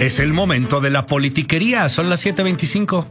Es el momento de la politiquería. Son las 7:25.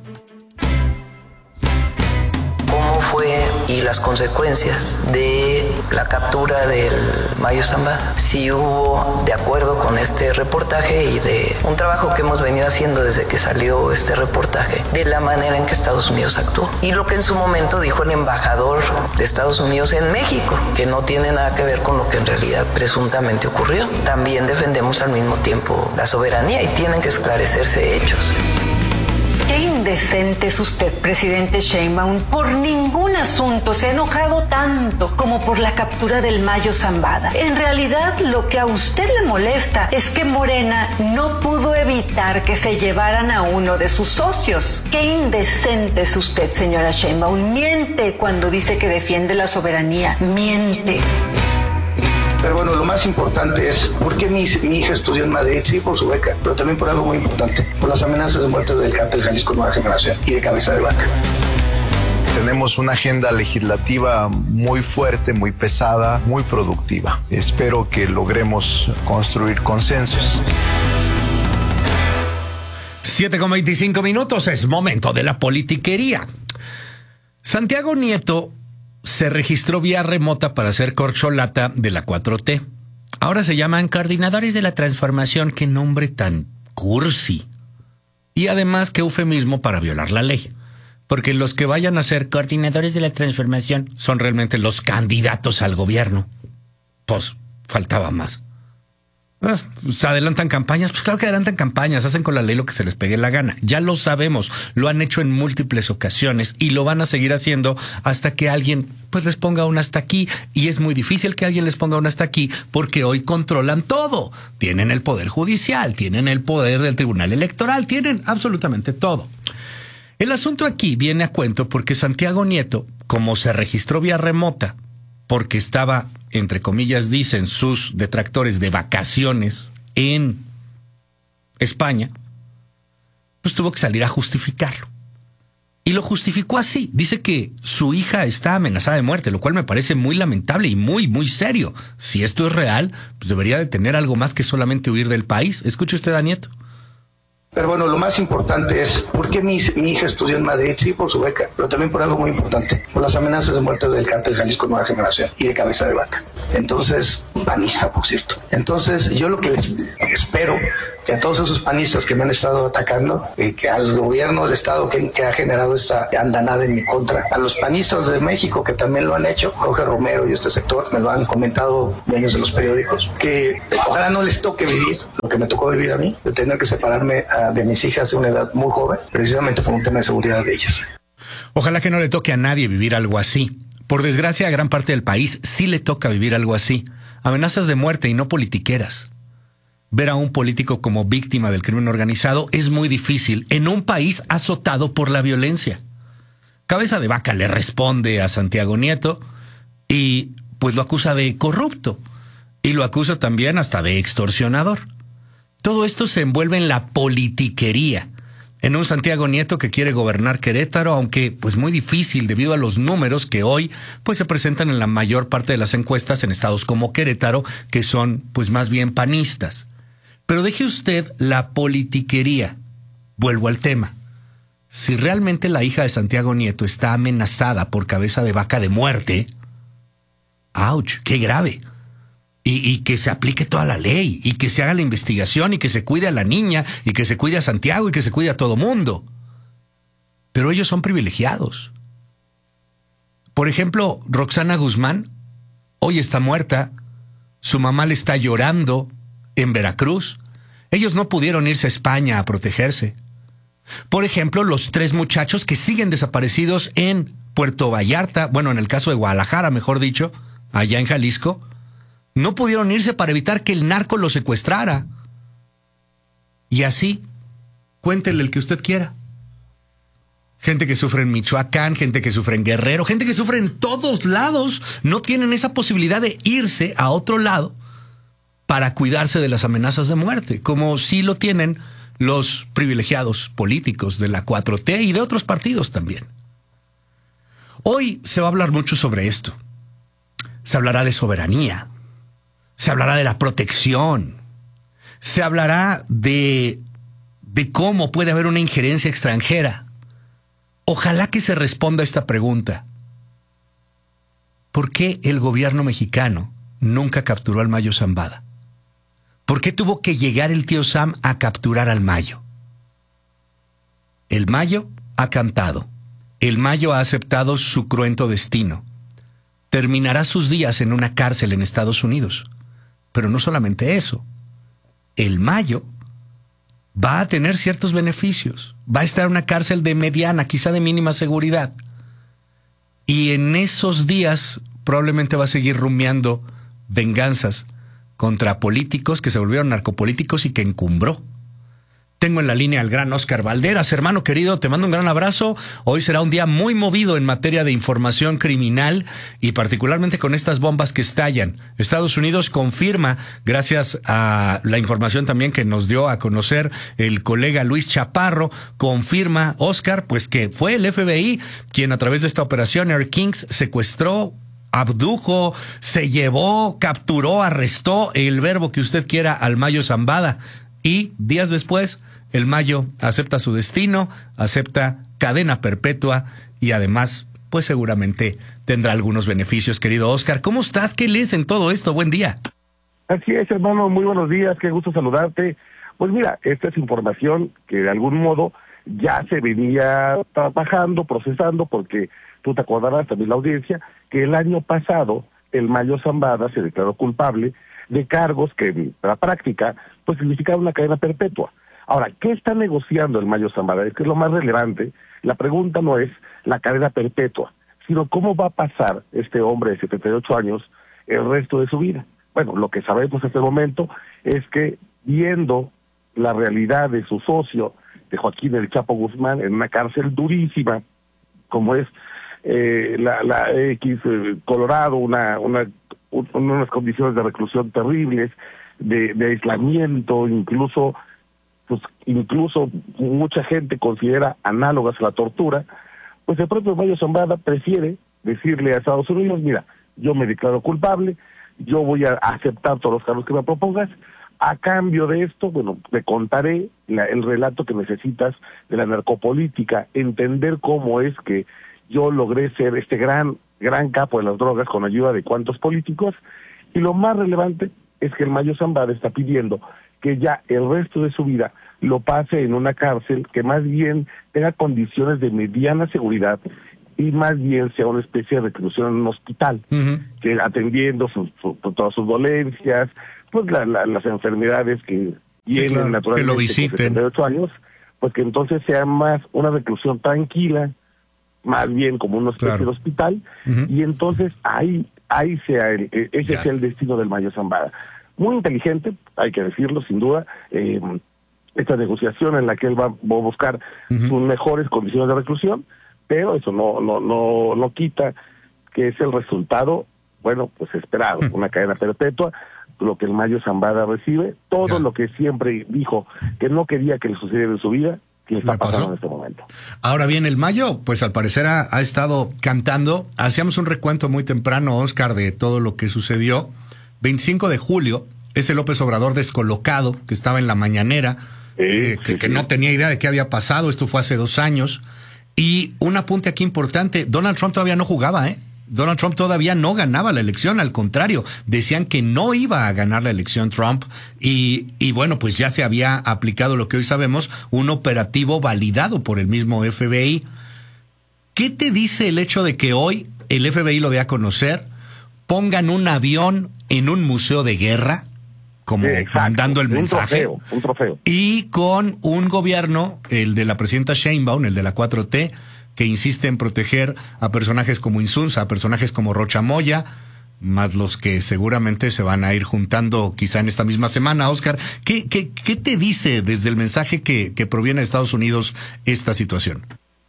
¿Cómo fue y las consecuencias de la captura del Mayo Zambada? Si hubo, de acuerdo con este reportaje y de un trabajo que hemos venido haciendo desde que salió este reportaje, de la manera en que Estados Unidos actuó. Y lo que en su momento dijo el embajador de Estados Unidos en México, que no tiene nada que ver con lo que en realidad presuntamente ocurrió. También defendemos al mismo tiempo la soberanía y tienen que esclarecerse hechos. Qué indecente es usted, presidente Sheinbaum. Por ningún asunto se ha enojado tanto como por la captura del Mayo Zambada. En realidad, lo que a usted le molesta es que Morena no pudo evitar que se llevaran a uno de sus socios. Qué indecente es usted, señora Sheinbaum. Miente cuando dice que defiende la soberanía. Miente. Pero bueno, lo más importante es por qué mi hija estudió en Madrid, sí, por su beca, pero también por algo muy importante, por las amenazas de muerte del cártel Jalisco Nueva Generación y de Cabeza de Vaca. Tenemos una agenda legislativa muy fuerte, muy pesada, muy productiva. Espero que logremos construir consensos. 7:25. Es momento de la politiquería. Santiago Nieto se registró vía remota para ser corcholata de la 4T. Ahora se llaman coordinadores de la transformación. Qué nombre tan cursi. Y además, qué eufemismo para violar la ley. Porque los que vayan a ser coordinadores de la transformación son realmente los candidatos al gobierno. Pues faltaba más. ¿Se adelantan campañas? Pues claro que adelantan campañas, hacen con la ley lo que se les pegue la gana. Ya lo sabemos, lo han hecho en múltiples ocasiones y lo van a seguir haciendo hasta que alguien pues les ponga un hasta aquí. Y es muy difícil que alguien les ponga un hasta aquí porque hoy controlan todo. Tienen el poder judicial, tienen el poder del Tribunal Electoral, tienen absolutamente todo. El asunto aquí viene a cuento porque Santiago Nieto, como se registró vía remota, porque estaba, entre comillas, dicen sus detractores, de vacaciones en España, pues tuvo que salir a justificarlo. Y lo justificó así. Dice que su hija está amenazada de muerte, lo cual me parece muy lamentable y muy, muy serio. Si esto es real, pues debería de tener algo más que solamente huir del país. Escuche usted a Nieto. Pero bueno, lo más importante es por qué mi hija estudió en Madrid, sí, por su beca, pero también por algo muy importante, por las amenazas de muerte del cártel Jalisco Nueva Generación y de Cabeza de Vaca. Entonces, panista, por cierto. Entonces, yo lo que les espero que a todos esos panistas que me han estado atacando, y que al gobierno del estado que ha generado esta andanada en mi contra, a los panistas de México que también lo han hecho, Jorge Romero y este sector, me lo han comentado medios de los periódicos, que ojalá no les toque vivir lo que me tocó vivir a mí, de tener que separarme de mis hijas de una edad muy joven, precisamente por un tema de seguridad de ellas. Ojalá que no le toque a nadie vivir algo así. Por desgracia, a gran parte del país sí le toca vivir algo así. Amenazas de muerte y no politiqueras. Ver a un político como víctima del crimen organizado es muy difícil en un país azotado por la violencia. Cabeza de Vaca le responde a Santiago Nieto y pues lo acusa de corrupto y lo acusa también hasta de extorsionador. Todo esto se envuelve en la politiquería, en un Santiago Nieto que quiere gobernar Querétaro, aunque pues muy difícil debido a los números que hoy pues se presentan en la mayor parte de las encuestas en estados como Querétaro, que son pues más bien panistas. Pero deje usted la politiquería. Vuelvo al tema. Si realmente la hija de Santiago Nieto está amenazada por Cabeza de Vaca de muerte, ¡ouch! ¡Qué grave! Y que se aplique toda la ley, y que se haga la investigación, y que se cuide a la niña, y que se cuide a Santiago, y que se cuide a todo mundo. Pero ellos son privilegiados. Por ejemplo, Roxana Guzmán, hoy está muerta, su mamá le está llorando en Veracruz. Ellos no pudieron irse a España a protegerse. Por ejemplo, los 3 muchachos que siguen desaparecidos en Puerto Vallarta, bueno, en el caso de Guadalajara, mejor dicho, allá en Jalisco, no pudieron irse para evitar que el narco los secuestrara. Y así, cuéntele el que usted quiera. Gente que sufre en Michoacán, gente que sufre en Guerrero, gente que sufre en todos lados, no tienen esa posibilidad de irse a otro lado para cuidarse de las amenazas de muerte, como sí lo tienen los privilegiados políticos de la 4T y de otros partidos también. Hoy se va a hablar mucho sobre esto. Se hablará de soberanía. Se hablará de la protección. Se hablará de de cómo puede haber una injerencia extranjera. Ojalá que se responda a esta pregunta. ¿Por qué el gobierno mexicano nunca capturó al Mayo Zambada? ¿Por qué tuvo que llegar el tío Sam a capturar al Mayo? El Mayo ha cantado. El Mayo ha aceptado su cruento destino. Terminará sus días en una cárcel en Estados Unidos. Pero no solamente eso. El Mayo va a tener ciertos beneficios. Va a estar en una cárcel de mediana, quizá de mínima seguridad. Y en esos días probablemente va a seguir rumiando venganzas contra políticos que se volvieron narcopolíticos y que encumbró. Tengo en la línea al gran Óscar Valderas. Hermano querido, te mando un gran abrazo. Hoy será un día muy movido en materia de información criminal y particularmente con estas bombas que estallan. Estados Unidos confirma, gracias a la información también que nos dio a conocer el colega Luis Chaparro, confirma, Óscar, pues que fue el FBI quien a través de esta operación Air Kings secuestró, abdujo, se llevó, capturó, arrestó, el verbo que usted quiera, al Mayo Zambada. Y días después, el Mayo acepta su destino, acepta cadena perpetua y además, pues seguramente tendrá algunos beneficios, querido Óscar. ¿Cómo estás? ¿Qué lees en todo esto? Buen día. Así es, hermano, muy buenos días, qué gusto saludarte. Pues mira, esta es información que de algún modo ya se venía trabajando, procesando, porque tú te acordarás también la audiencia, que el año pasado el Mayo Zambada se declaró culpable de cargos que en la práctica pues significaban una cadena perpetua. Ahora, ¿qué está negociando el Mayo Zambada? Es que es lo más relevante. La pregunta no es la cadena perpetua, sino cómo va a pasar este hombre de 78 años el resto de su vida. Bueno, lo que sabemos hasta el momento es que viendo la realidad de su socio, de Joaquín El Chapo Guzmán, en una cárcel durísima, como es la X Colorado, unas condiciones de reclusión terribles, de aislamiento, incluso mucha gente considera análogas a la tortura, pues el propio Mayo Zambada prefiere decirle a Estados Unidos, mira, yo me declaro culpable, yo voy a aceptar todos los cargos que me propongas, a cambio de esto, bueno, te contaré el relato que necesitas de la narcopolítica, entender cómo es que yo logré ser este gran capo de las drogas con ayuda de cuantos políticos, y lo más relevante es que el Mayo Zambada está pidiendo que ya el resto de su vida lo pase en una cárcel que más bien tenga condiciones de mediana seguridad y más bien sea una especie de reclusión en un hospital, que atendiendo todas sus dolencias, pues las enfermedades que vienen claro, naturalmente que lo visiten. con 78 años, pues que entonces sea más una reclusión tranquila, más bien como una especie de hospital, y entonces ahí sea ese sea el destino del Mayo Zambada. Muy inteligente, hay que decirlo, sin duda, esta negociación en la que él va a buscar sus mejores condiciones de reclusión, pero eso no quita que es el resultado, bueno, pues esperado, una cadena perpetua, lo que el Mayo Zambada recibe, todo lo que siempre dijo que no quería que le sucediera en su vida, que está pasando en este momento. Ahora bien, el Mayo, pues al parecer ha estado cantando. Hacíamos un recuento muy temprano, Óscar, de todo lo que sucedió. 25 de julio, ese López Obrador descolocado, que estaba en la mañanera, que no tenía idea de qué había pasado. Esto fue hace 2 años. Y un apunte aquí importante, Donald Trump todavía no jugaba, Donald Trump todavía no ganaba la elección, al contrario, decían que no iba a ganar la elección Trump y bueno, pues ya se había aplicado lo que hoy sabemos, un operativo validado por el mismo FBI. ¿Qué te dice el hecho de que hoy el FBI lo dé a conocer, pongan un avión en un museo de guerra, como mandando el mensaje, un trofeo, y con un gobierno, el de la presidenta Sheinbaum, el de la 4T, que insiste en proteger a personajes como Insunza, a personajes como Rocha Moya, más los que seguramente se van a ir juntando quizá en esta misma semana? Óscar, ¿qué te dice desde el mensaje que proviene de Estados Unidos esta situación?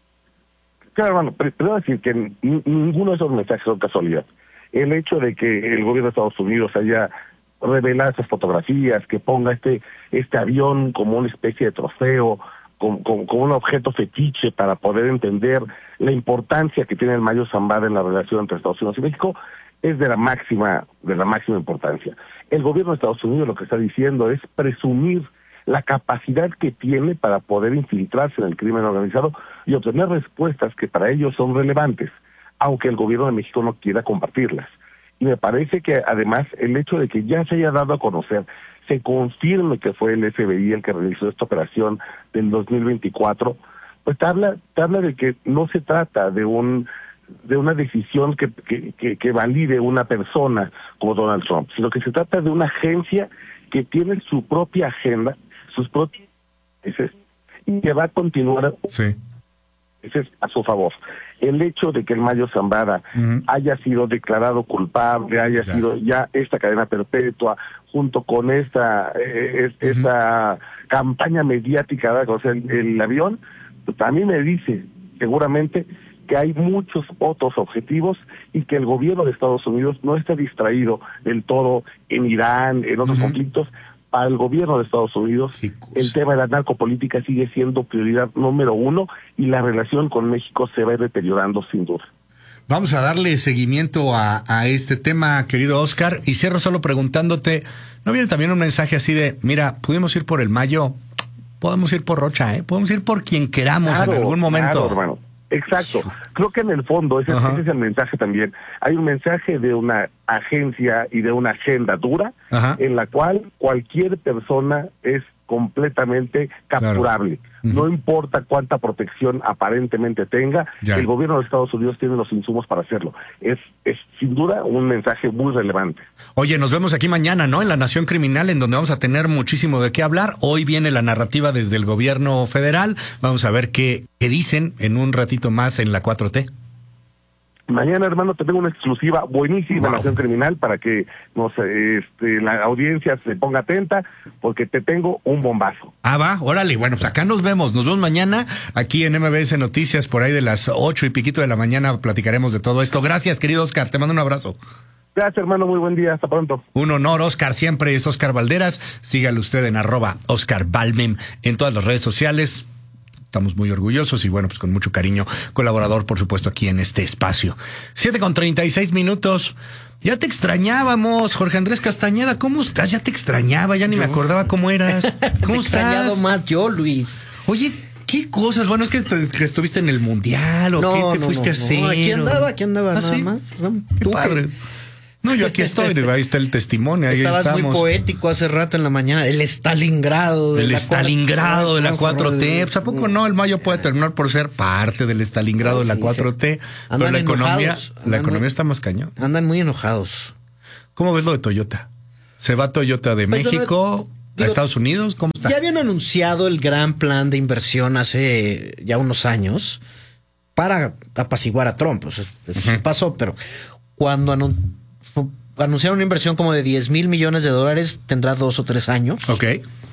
Claro, hermano, pero decir que ninguno de esos mensajes son casualidad. El hecho de que el gobierno de Estados Unidos haya revelado esas fotografías, que ponga este avión como una especie de trofeo, como un objeto fetiche para poder entender la importancia que tiene el Mayo Zambada en la relación entre Estados Unidos y México, es de la máxima importancia. El gobierno de Estados Unidos lo que está diciendo es presumir la capacidad que tiene para poder infiltrarse en el crimen organizado y obtener respuestas que para ellos son relevantes, aunque el gobierno de México no quiera compartirlas. Y me parece que además el hecho de que ya se haya dado a conocer, se confirme que fue el FBI el que realizó esta operación del 2024, pues te habla de que no se trata de una decisión que valide una persona como Donald Trump, sino que se trata de una agencia que tiene su propia agenda, sus propios intereses, y que va a continuar a su favor. El hecho de que el Mayo Zambada haya sido declarado culpable, haya sido ya esta cadena perpetua, junto con esta campaña mediática, o sea, el avión, pues a mí me dice seguramente que hay muchos otros objetivos y que el gobierno de Estados Unidos no está distraído del todo en Irán, en otros conflictos. Para el gobierno de Estados Unidos, el tema de la narcopolítica sigue siendo prioridad número 1 y la relación con México se va deteriorando sin duda. Vamos a darle seguimiento a este tema, querido Oscar, y cierro solo preguntándote, ¿no viene también un mensaje así de, mira, pudimos ir por el Mayo, podemos ir por Rocha, podemos ir por quien queramos en algún momento? Claro, hermano. Exacto. Creo que en el fondo ese es el mensaje también. Hay un mensaje de una agencia y de una agenda dura en la cual cualquier persona es completamente capturable. Claro. No importa cuánta protección aparentemente tenga, el gobierno de Estados Unidos tiene los insumos para hacerlo. Es sin duda un mensaje muy relevante. Oye, nos vemos aquí mañana, ¿no? En La Nación Criminal, en donde vamos a tener muchísimo de qué hablar. Hoy viene la narrativa desde el gobierno federal. Vamos a ver qué dicen en un ratito más en la 4T. Mañana, hermano, te tengo una exclusiva buenísima en Nación Criminal para que la audiencia se ponga atenta, porque te tengo un bombazo. Va, órale, bueno, pues acá nos vemos mañana, aquí en MBS Noticias, por ahí de las 8 y piquito de la mañana platicaremos de todo esto. Gracias, querido Oscar, te mando un abrazo. Gracias, hermano, muy buen día, hasta pronto. Un honor, Oscar, siempre es Oscar Valderas, sígale usted en @OscarValmem en todas las redes sociales. Estamos muy orgullosos y bueno, pues con mucho cariño, colaborador, por supuesto, aquí en este espacio. 7:36. Ya te extrañábamos, Jorge Andrés Castañeda. ¿Cómo estás? Ya te extrañaba, ya ni me acordaba cómo eras. ¿Cómo estás? Extrañado más yo, Luis. Oye, ¿qué cosas? Bueno, es que estuviste en el Mundial o qué te fuiste a hacer. No, aquí andaba nada más. Qué padre. No, yo aquí estoy, ahí está el testimonio. Ahí estabas estamos. Muy poético hace rato en la mañana. El Stalingrado de la 4T. Pues, ¿a poco no? El Mayo puede terminar por ser parte del Stalingrado de la 4T. Pero la economía está más cañón. Andan muy enojados. ¿Cómo ves lo de Toyota? ¿Se va Toyota de México a Estados Unidos? ¿Cómo está? Ya habían anunciado el gran plan de inversión hace ya unos años para apaciguar a Trump. Pues, pasó, pero cuando anunciaron una inversión como de $10,000 millones, tendrá 2 o 3 años. Ok.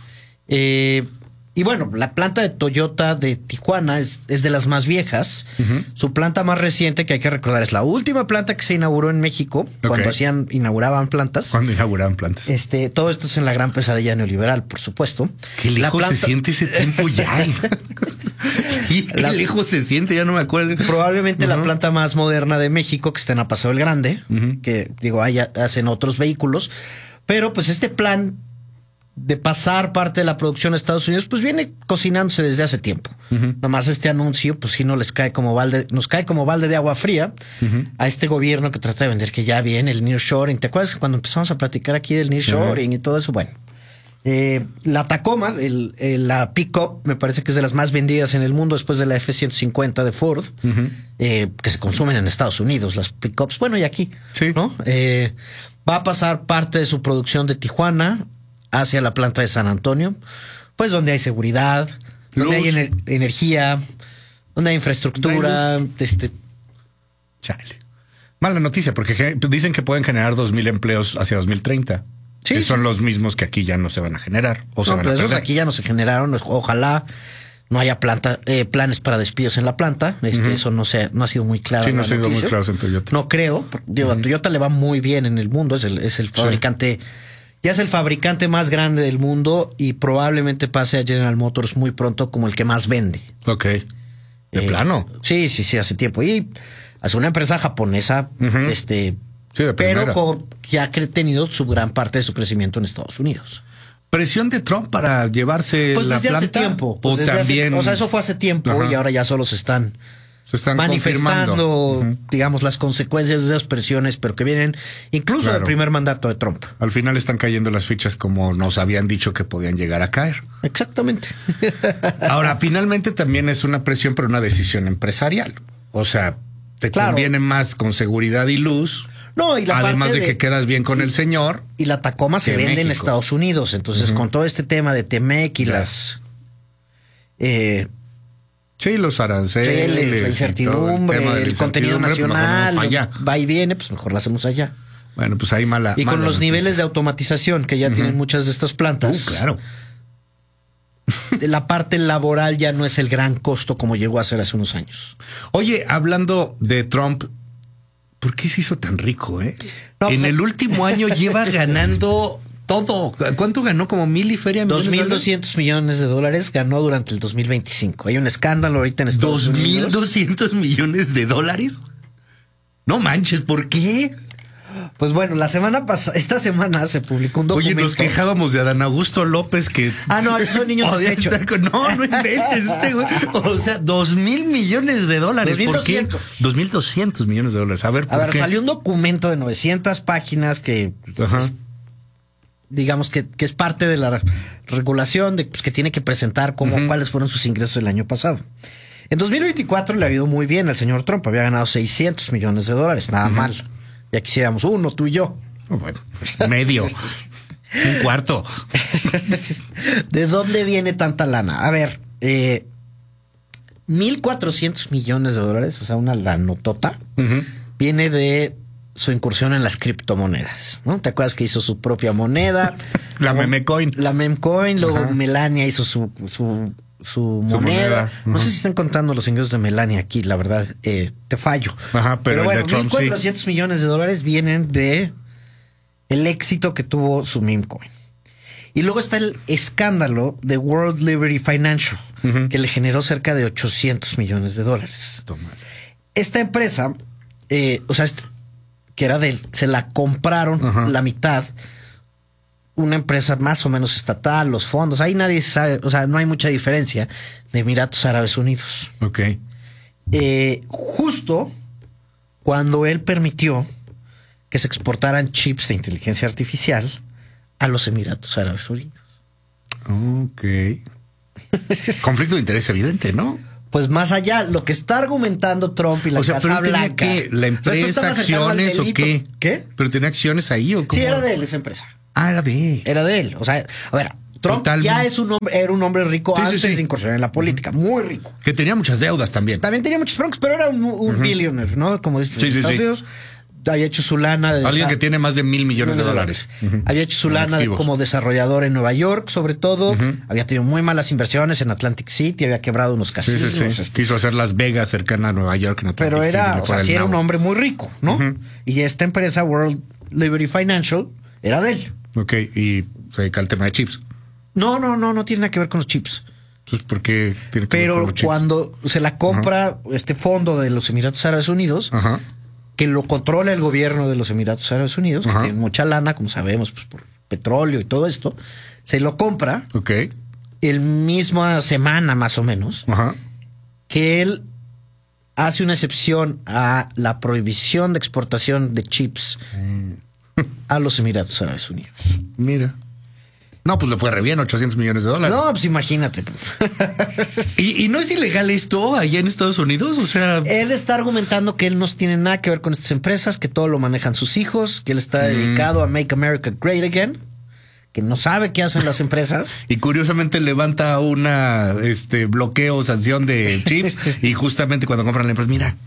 Y bueno, la planta de Toyota de Tijuana es de las más viejas. Su planta más reciente, que hay que recordar, es la última planta que se inauguró en México, cuando inauguraban plantas. Todo esto es en la gran pesadilla neoliberal, por supuesto. Qué lejos se siente ese tiempo ya. Sí, qué lejos se siente, ya no me acuerdo. Probablemente la planta más moderna de México, que está en Paso del Grande, que hacen otros vehículos. Pero pues este plan de pasar parte de la producción a Estados Unidos, pues viene cocinándose desde hace tiempo. Nomás este anuncio, pues sí nos cae como balde de agua fría a este gobierno que trata de vender que ya viene el nearshoring. ¿Te acuerdas que cuando empezamos a platicar aquí del nearshoring y todo eso? Bueno, la Tacoma, la pick-up, me parece que es de las más vendidas en el mundo después de la F-150 de Ford, que se consumen en Estados Unidos, las pick-ups, bueno, y aquí, ¿no? Va a pasar parte de su producción de Tijuana hacia la planta de San Antonio, pues donde hay seguridad, donde hay energía, donde hay infraestructura. Chale. Mala noticia, porque dicen que pueden generar 2,000 empleos hacia 2030. Sí, que son los mismos que aquí ya no se van a generar. Esos aquí ya no se generaron. Ojalá no haya planes para despidos en la planta. Eso no ha sido muy claro. Sí, no ha sido muy claro en Toyota. No creo. A Toyota le va muy bien en el mundo. Es el fabricante. Ya es el fabricante más grande del mundo y probablemente pase a General Motors muy pronto como el que más vende. Ok. ¿De plano? Sí, hace tiempo. Y es una empresa japonesa, sí, de pero que ha tenido su gran parte de su crecimiento en Estados Unidos. ¿Presión de Trump para llevarse Pues la desde planta? hace tiempo. O también... o sea, eso fue hace tiempo. Ajá. Y ahora ya solo se están manifestando, confirmando. digamos, las consecuencias de esas presiones, pero que vienen incluso Claro. del primer mandato de Trump. Al final están cayendo las fichas como nos habían dicho que podían llegar a caer. Exactamente. Ahora, finalmente también es una presión, pero una decisión empresarial. O sea, te Claro. conviene más con seguridad y luz. No, y la Además parte de que quedas bien con el señor. Y la Tacoma se que vende en México. Estados Unidos. Entonces, con todo este tema de Temec y Ya. las... Sí, los aranceles. la y todo el incertidumbre, tema de la el contenido incertidumbre, pues mejor nacional, no para allá. va y viene, pues mejor la hacemos allá. Bueno, pues ahí mala. Y con mala los noticia. niveles de automatización que ya tienen muchas de estas plantas, Claro. la parte laboral ya no es el gran costo como llegó a ser hace unos años. Oye, hablando de Trump, ¿por qué se hizo tan rico, eh? No, en pues, el último año lleva ganando todo. ¿Cuánto ganó? ¿Como 1,000 y feria? millones de dólares? $2,200 millones de dólares ganó durante el 2025. Hay un escándalo ahorita en Estados Unidos. ¿2,200 millones de dólares? No manches, ¿por qué? Pues bueno, esta semana se publicó un Oye, documento. nos quejábamos de Adán Augusto López que... Ah, no, esos son niños de podía pecho. estar con- No, no inventes este güey. O sea, 2,000 millones de dólares. ¿Por qué? 2,200 millones de dólares. A ver, ¿por A ver, qué? salió un documento de 900 páginas que, Ajá. pues, digamos que es parte de la regulación de pues, que tiene que presentar cuáles fueron sus ingresos el año pasado. En 2024 le ha ido muy bien al señor Trump. Había ganado 600 millones de dólares. Nada mal. Ya quisiéramos uno, tú y yo. Oh, bueno, medio. Un cuarto. ¿De dónde viene tanta lana? A ver, 1,400 millones de dólares, o sea, una lanotota, viene de su incursión en las criptomonedas, ¿no? ¿Te acuerdas que hizo su propia moneda? La memecoin. La memecoin, luego Ajá. Melania hizo su moneda. moneda. No sé Ajá. si están contando los ingresos de Melania aquí, la verdad, te fallo. Ajá, pero el bueno, de Trump, sí. 1,400 millones de dólares vienen de el éxito que tuvo su meme coin. Y luego está el escándalo de World Liberty Financial, que le generó cerca de 800 millones de dólares. Toma. Esta empresa, que era de él, se la compraron la mitad, una empresa más o menos estatal, los fondos, ahí nadie sabe, o sea, no hay mucha diferencia, de Emiratos Árabes Unidos. Ok. Justo cuando él permitió que se exportaran chips de inteligencia artificial a los Emiratos Árabes Unidos. Ok. Conflicto de interés evidente, ¿no? Pues más allá, lo que está argumentando Trump y la O sea, Casa pero él tenía Blanca. que la O sea, esto empresa, está más cercano al acciones o delito. qué. ¿Qué? Pero tenía acciones ahí o cómo. Sí, era de él esa empresa. Ah, era de él. Era de él. O sea, a ver, Trump Totalmente. ya es un hombre, era un hombre rico Sí, sí, antes sí. de incursionar en la política, muy rico. Que tenía muchas deudas también. También tenía muchos broncos, pero era un billionaire, ¿no? Como dicen Sí, en sí, Estados sí. Unidos. Había hecho su lana de Alguien que tiene más de 1,000 millones de dólares. Había hecho su En lana activos. como desarrollador en Nueva York, sobre todo. Había tenido muy malas inversiones en Atlantic City, había quebrado unos Sí, casinos. sí, sí. Quiso hacer Las Vegas cercana a Nueva York. En Pero Atlantic era, City, o sea, sí era un hombre muy rico, ¿no? Y esta empresa, World Liberty Financial, era de él. Ok, y se dedica al tema de chips. No tiene nada que ver con los chips. Entonces, ¿por qué tiene que ver con Pero los chips? cuando se la compra este fondo de los Emiratos Árabes Unidos, Ajá. que lo controla el gobierno de los Emiratos Árabes Unidos, que Ajá. tiene mucha lana, como sabemos, pues por petróleo y todo esto, se lo compra Ok. el misma semana más o menos, Ajá. que él hace una excepción a la prohibición de exportación de chips a los Emiratos Árabes Unidos. Mira. No, pues le fue re bien, 800 millones de dólares. No, pues imagínate. ¿Y no es ilegal esto allá en Estados Unidos? O sea, Él está argumentando que él no tiene nada que ver con estas empresas, que todo lo manejan sus hijos, que él está dedicado a Make America Great Again, que no sabe qué hacen las empresas. y curiosamente levanta una bloqueo, sanción de chips, y justamente cuando compran la empresa, mira.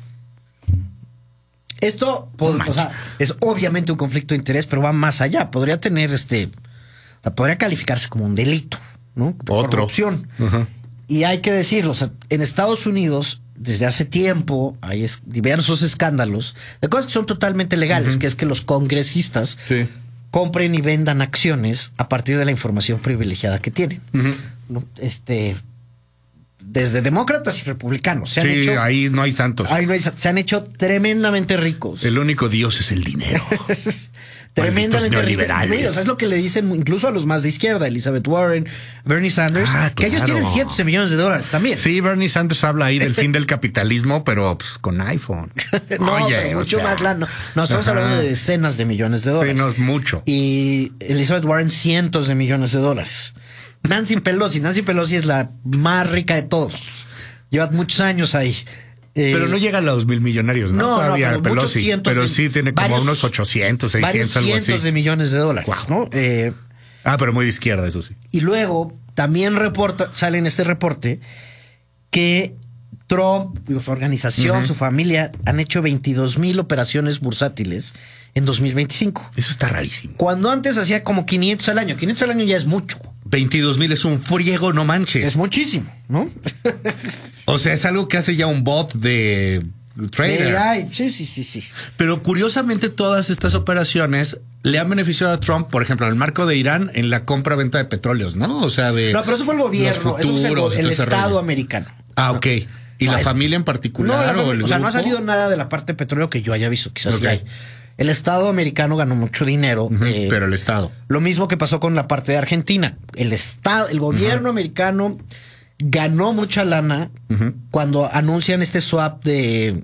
Esto o sea, es obviamente un conflicto de interés, pero va más allá. Podría tener o sea, podría calificarse como un delito, ¿no? De Otro. corrupción. Ajá. Y hay que decirlo, o sea, en Estados Unidos, desde hace tiempo, hay diversos escándalos de cosas que son totalmente legales, que es que los congresistas Sí. compren y vendan acciones a partir de la información privilegiada que tienen. ¿No? Desde demócratas y republicanos. Se han Sí, hecho, ahí no hay santos. se han hecho tremendamente ricos. El único Dios es el dinero. tremendamente neoliberales. ricos. Es lo que le dicen incluso a los más de izquierda, Elizabeth Warren, Bernie Sanders, que ellos tienen cientos de millones de dólares también. Sí, Bernie Sanders habla ahí del fin del capitalismo, pero pues, con iPhone. No, pero mucho más lana. No, estamos hablando de decenas de millones de dólares. Sí, no es mucho. Y Elizabeth Warren, cientos de millones de dólares. Nancy Pelosi es la más rica de todos. Lleva muchos años ahí. Pero no llega a los 1,000 millonarios, ¿no? Todavía pero Pelosi. Pero sí tiene como unos 800, 600, algo así. Cientos de millones de dólares, ¿no? Pero muy de izquierda, eso sí. Y luego también sale en este reporte que Trump, su organización, su familia, han hecho 22,000 operaciones bursátiles en 2025. Eso está rarísimo. Cuando antes hacía como 500 al año. 500 al año ya es mucho. 22,000 es un friego, no manches. Es muchísimo, ¿no? O sea, es algo que hace ya un bot de trader. AI. Sí. Pero curiosamente todas estas operaciones le han beneficiado a Trump, por ejemplo, en el marco de Irán, en la compra-venta de petróleos, ¿no? O sea, de... No, pero eso fue el gobierno, eso es el Estado americano. Ah, ok. ¿Y la familia en particular? No, o sea, no ha salido nada de la parte de petróleo que yo haya visto, quizás sí hay. El Estado americano ganó mucho dinero. Pero el Estado. Lo mismo que pasó con la parte de Argentina. El gobierno americano ganó mucha lana cuando anuncian este swap de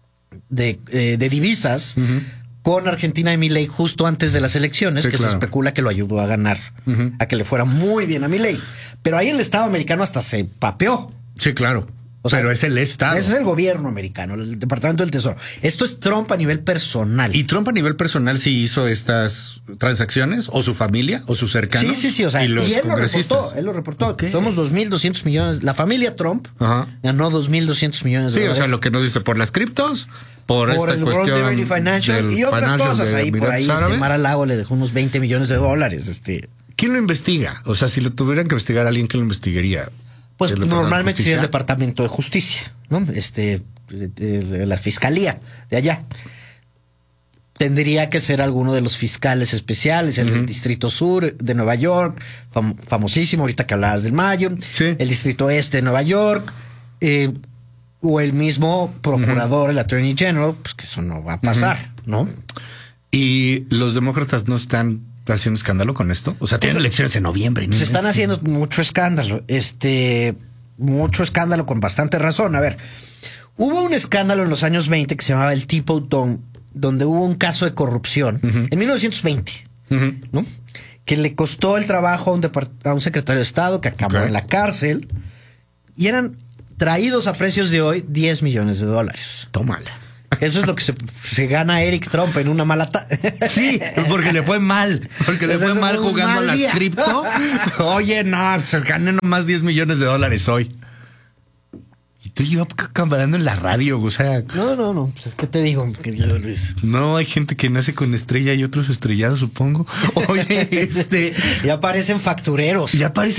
divisas con Argentina y Milei justo antes de las elecciones, que se especula que lo ayudó a ganar, a que le fuera muy bien a Milei. Pero ahí el Estado americano hasta se papeó. Sí, claro. O sea, pero es el Estado. Ese es el gobierno americano, el Departamento del Tesoro. Esto es Trump a nivel personal. ¿Y Trump a nivel personal sí hizo estas transacciones? ¿O su familia? ¿O sus cercanos? Sí. O sea, y los congresistas. Él lo reportó. Okay. Somos 2,200 millones. La familia Trump ganó 2,200 millones de dólares. Sí, o sea, lo que nos dice por las criptos, por esta el cuestión World Liberty Financial y otras cosas. Ahí por ahí Mar-a-Lago le dejó unos 20 millones de dólares. ¿Quién lo investiga? O sea, si lo tuvieran que investigar a alguien, ¿quién lo investigaría? Pues normalmente sí el Departamento de Justicia, ¿no? La Fiscalía de allá. Tendría que ser alguno de los fiscales especiales, el del Distrito Sur de Nueva York, famosísimo, ahorita que hablabas del Mayo, el Distrito Este de Nueva York, o el mismo procurador, el Attorney General, pues que eso no va a pasar, ¿no? Y los demócratas no están haciendo escándalo con esto. O sea, tienen elecciones en noviembre. Se están haciendo mucho escándalo. Mucho escándalo con bastante razón. A ver, hubo un escándalo en los años 20 que se llamaba el Tipton, donde hubo un caso de corrupción en 1920, ¿no? Que le costó el trabajo a un secretario de Estado que acabó en la cárcel y eran traídos a precios de hoy $10 millones. Tómala. Eso es lo que se gana Eric Trump en una mala Sí, porque le fue mal. Porque le fue mal jugando a las cripto. Oye, no, se ganan nomás $10 millones hoy. Y tú llevas camarando en la radio, o sea. No. Pues, ¿qué te digo, querido Luis? No, hay gente que nace con estrella y otros estrellados, supongo. Oye, Ya parecen factureros.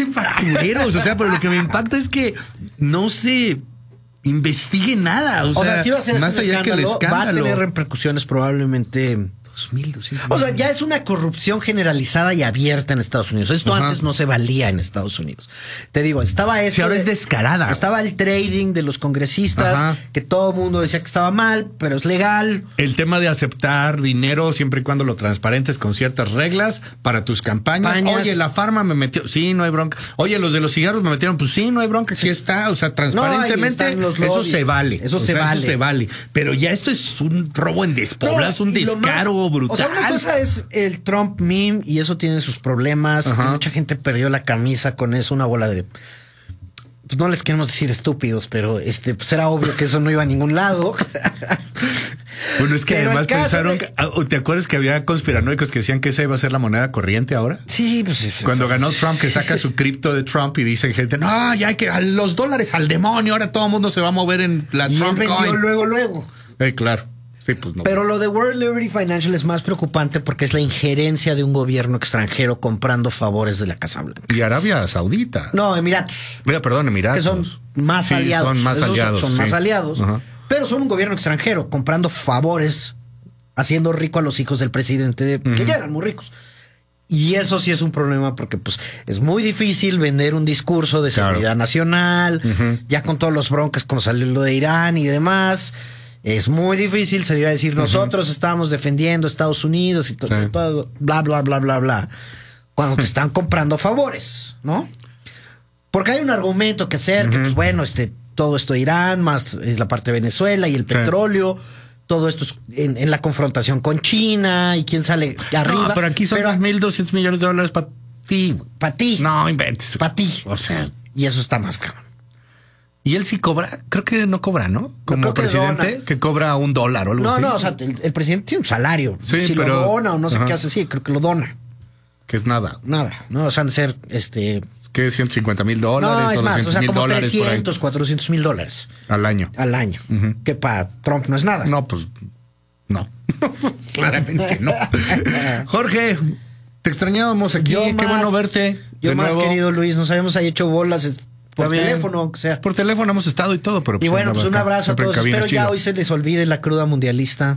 O sea, pero lo que me impacta es que no se investigue nada. O sea, sí va a ser más allá que el escándalo. Va a tener repercusiones probablemente. 2,200. O sea, ya es una corrupción generalizada y abierta en Estados Unidos. Esto antes no se valía en Estados Unidos. Te digo, estaba eso. Sí, ahora es descarada. Estaba el trading de los congresistas, que todo el mundo decía que estaba mal, pero es legal. El tema de aceptar dinero siempre y cuando lo transparentes con ciertas reglas para tus campañas. Oye, la farma me metió. Sí, no hay bronca. Oye, los de los cigarros me metieron. Pues sí, no hay bronca. Aquí está. O sea, transparentemente. Eso se vale. Eso se vale. Pero ya esto es un robo en despoblas, un descaro brutal. O sea, una cosa es el Trump meme y eso tiene sus problemas. Mucha gente perdió la camisa con eso, una bola de... Pues no les queremos decir estúpidos, pero pues era obvio que eso no iba a ningún lado. Bueno, es que pero además pensaron... ¿Te acuerdas que había conspiranoicos que decían que esa iba a ser la moneda corriente ahora? Sí, pues... Cuando ganó Trump, que saca su cripto de Trump y dicen gente, no, ya hay que... A los dólares al demonio, ahora todo el mundo se va a mover en la Trump coin. Luego. Claro. Sí, pues no. Pero lo de World Liberty Financial es más preocupante porque es la injerencia de un gobierno extranjero comprando favores de la Casa Blanca. Y Arabia Saudita. No, Emiratos. Emiratos. Que son más aliados. Son más aliados. Son más aliados. Pero son un gobierno extranjero comprando favores, haciendo rico a los hijos del presidente, que ya eran muy ricos. Y eso sí es un problema porque pues es muy difícil vender un discurso de seguridad nacional, ya con todos los broncas como salió lo de Irán y demás. Es muy difícil salir a decir nosotros estábamos defendiendo a Estados Unidos y todo, bla, bla, bla, bla, bla, cuando te están comprando favores, ¿no? Porque hay un argumento que hacer, que pues bueno, todo esto de Irán, más la parte de Venezuela y el petróleo, todo esto es en la confrontación con China y quién sale arriba. No, pero aquí son 1.200 millones de dólares para ti. Para ti. No inventes. Para ti. O sea, y eso está más cabrón. Y él sí cobra, creo que no cobra, ¿no? Como presidente, que cobra $1 o algo así. No, o sea, el presidente tiene un salario. Sí, si pero lo dona o no sé qué hace, sí, creo que lo dona. Que es nada. Nada, no, o sea, han de ser, ¿qué? $150,000 no, es más, o sea, como $200,000 $300, $400,000 al año. Al año. Que para Trump no es nada. No, pues, no. Claramente no. Jorge, te extrañábamos aquí. Qué bueno verte. Yo más, querido Luis, nos habíamos ahí hecho bolas por teléfono, o sea. Por teléfono hemos estado y todo, pero y bueno, pues un abrazo a todos. Espero ya hoy se les olvide la cruda mundialista.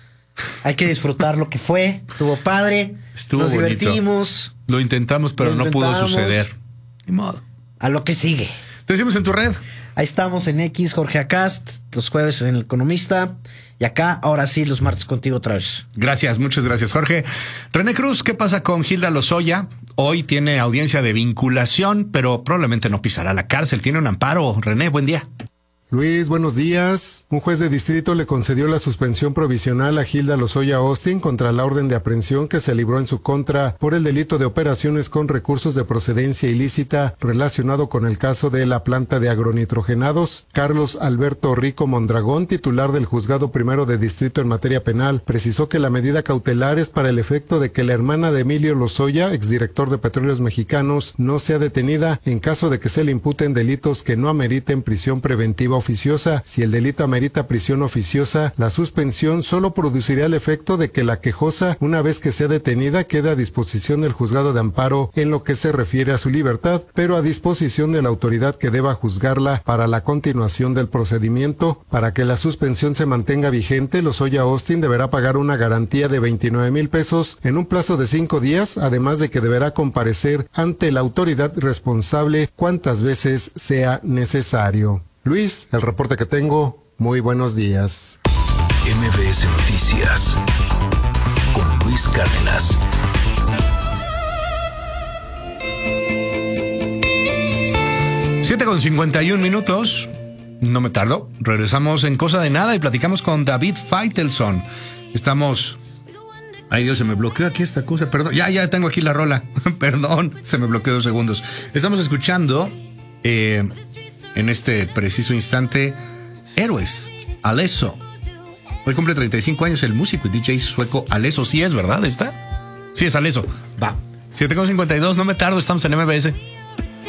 Hay que disfrutar lo que fue. Estuvo padre. Nos divertimos. Lo intentamos, pero no pudo suceder. Ni modo. A lo que sigue. Te decimos en tu red. Ahí estamos en X, Jorge Acast, los jueves en El Economista. Y acá, ahora sí, los martes contigo otra vez. Gracias, muchas gracias, Jorge. René Cruz, ¿qué pasa con Hilda Lozoya? Hoy tiene audiencia de vinculación, pero probablemente no pisará la cárcel. Tiene un amparo. René, buen día. Luis, buenos días. Un juez de distrito le concedió la suspensión provisional a Hilda Lozoya Austin contra la orden de aprehensión que se libró en su contra por el delito de operaciones con recursos de procedencia ilícita relacionado con el caso de la planta de agronitrogenados. Carlos Alberto Rico Mondragón, titular del Juzgado Primero de Distrito en materia penal, precisó que la medida cautelar es para el efecto de que la hermana de Emilio Lozoya, exdirector de Petróleos Mexicanos, no sea detenida en caso de que se le imputen delitos que no ameriten prisión preventiva oficiosa. Si el delito amerita prisión oficiosa, la suspensión solo produciría el efecto de que la quejosa, una vez que sea detenida, quede a disposición del juzgado de amparo en lo que se refiere a su libertad, pero a disposición de la autoridad que deba juzgarla para la continuación del procedimiento. Para que la suspensión se mantenga vigente, Lozoya Austin deberá pagar una garantía de 29,000 pesos en un plazo de 5 días, además de que deberá comparecer ante la autoridad responsable cuantas veces sea necesario. Luis, el reporte que tengo. Muy buenos días. MBS Noticias con Luis Cárdenas. Siete con 51 minutos. No me tardo. Regresamos en Cosa de Nada y platicamos con David Feitelson. Estamos... Ay, Dios, se me bloqueó aquí esta cosa. Perdón, ya tengo aquí la rola. Perdón, se me bloqueó 2 segundos. Estamos escuchando... en este preciso instante, Héroes, Alesso. Hoy cumple 35 años el músico y DJ sueco Alesso. ¿Sí es verdad esta? Sí es Alesso. Va. 7:52, no me tardo, estamos en MBS.